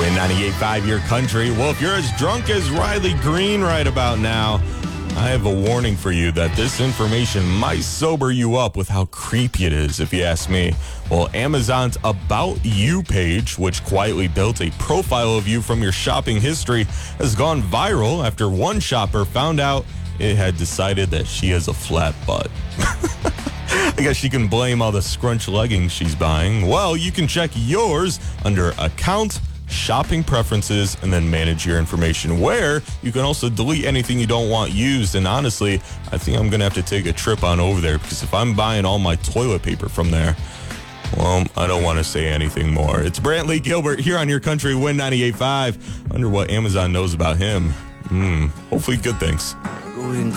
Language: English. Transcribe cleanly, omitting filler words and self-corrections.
Win 98.5 Your Country. Well, if you're as drunk as Riley Green right about now, I have a warning for you that this information might sober you up with how creepy it is, if you ask me. Well, Amazon's About You page, which quietly built a profile of you from your shopping history, has gone viral after one shopper found out it had decided that she has a flat butt. I guess she can blame all the scrunch leggings she's buying. Well, you can check yours under Account, Shopping Preferences, and then Manage Your Information, where you can also delete anything you don't want used. And honestly, I think I'm going to have to take a trip on over there, because if I'm buying all my toilet paper from there, well, I don't want to say anything more. It's Brantley Gilbert here on Your Country, Win 98.5. I wonder what Amazon knows about him. Hopefully good things.